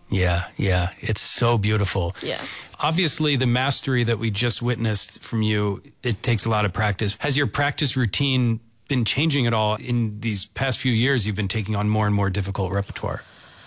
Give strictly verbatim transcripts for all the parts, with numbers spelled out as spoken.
Yeah, yeah. It's so beautiful. Yeah. Obviously, the mastery that we just witnessed from you, it takes a lot of practice. Has your practice routine been changing at all in these past few years? You've been taking on more and more difficult repertoire.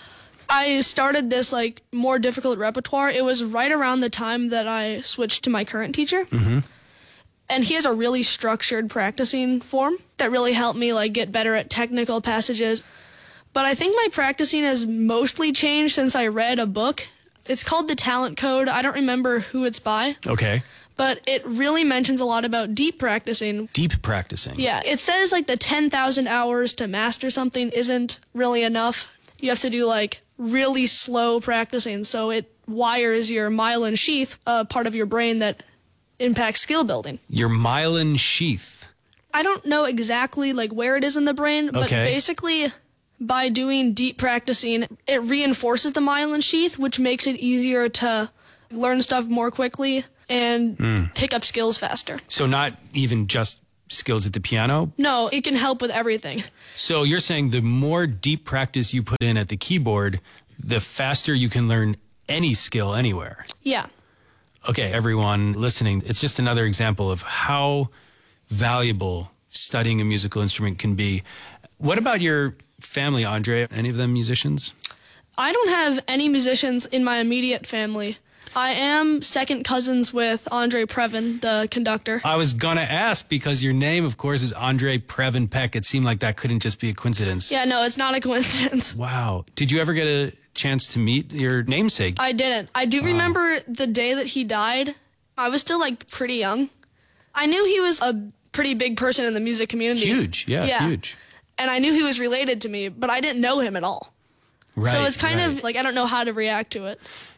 I started this like more difficult repertoire. It was right around the time that I switched to my current teacher. Mm-hmm. And he has a really structured practicing form that really helped me like get better at technical passages. But I think my practicing has mostly changed since I read a book. It's called The Talent Code. I don't remember who it's by. Okay. But it really mentions a lot about deep practicing. Deep practicing. Yeah. It says like the ten thousand hours to master something isn't really enough. You have to do like really slow practicing. So it wires your myelin sheath, a part of your brain that impacts skill building. Your myelin sheath. I don't know exactly like where it is in the brain, but Okay. basically by doing deep practicing, it reinforces the myelin sheath, which makes it easier to learn stuff more quickly and Mm. pick up skills faster. So not even just skills at the piano. No, it can help with everything. So you're saying the more deep practice you put in at the keyboard, the faster you can learn any skill anywhere. Yeah. Okay, everyone listening, it's just another example of how valuable studying a musical instrument can be. What about your family, Andre? Any of them musicians? I don't have any musicians in my immediate family. I am second cousins with Andre Previn, the conductor. I was going to ask because your name, of course, is Andre Previn Peck. It seemed like that couldn't just be a coincidence. Yeah, no, it's not a coincidence. Wow. Did you ever get a chance to meet your namesake? I didn't. I do Wow. remember the day that he died. I was still like pretty young. I knew he was a pretty big person in the music community. Huge. Yeah, Yeah. huge. And I knew he was related to me, but I didn't know him at all. Right. So it's kind right. of like I don't know how to react to it.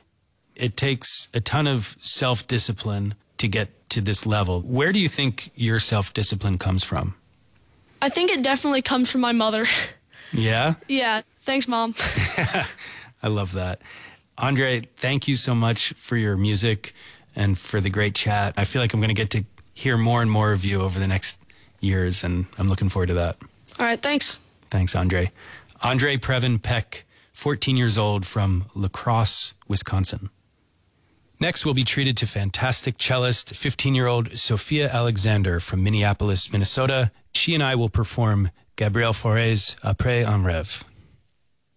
It takes a ton of self-discipline to get to this level. Where do you think your self-discipline comes from? I think it definitely comes from my mother. Yeah? Yeah. Thanks, Mom. I love that. Andre, thank you so much for your music and for the great chat. I feel like I'm going to get to hear more and more of you over the next years, and I'm looking forward to that. All right. Thanks. Thanks, Andre. Andre Previn Peck, fourteen years old, from La Crosse, Wisconsin. Next, we'll be treated to fantastic cellist, fifteen-year-old Sophia Alexander from Minneapolis, Minnesota. She and I will perform Gabriel Fauré's Après un rêve.